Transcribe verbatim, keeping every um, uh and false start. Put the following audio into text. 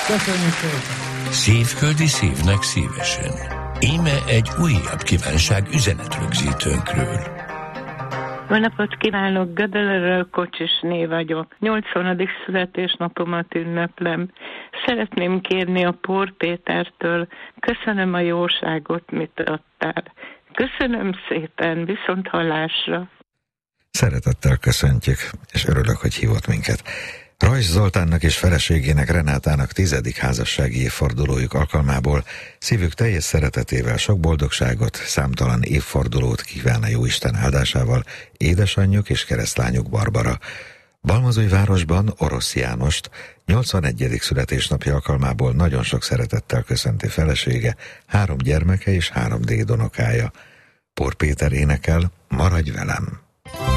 Köszönjük szépen! Szívföldi szívnek szívesen. Íme egy újabb kívánság üzenetrögzítőnkről. Jó napot kívánok, Gödöllőről Kocsisné vagyok. nyolcvanadik születésnapomat ünneplem. Szeretném kérni a Pór Pétertől, köszönöm a jóságot, mit adtál. Köszönöm szépen, viszont hallásra. Szeretettel köszöntjük, és örülök, hogy hívott minket. Rajz Zoltánnak és feleségének, Renátának tizedik házassági évfordulójuk alkalmából szívük teljes szeretetével sok boldogságot, számtalan évfordulót kíván a Jóisten áldásával édesanyjuk és keresztlányuk Barbara. Balmazújvárosban Orosz Jánost nyolcvanegyedik születésnapja alkalmából nagyon sok szeretettel köszönti felesége, három gyermeke és három dédunokája. Pór Péter énekel, Maradj velem!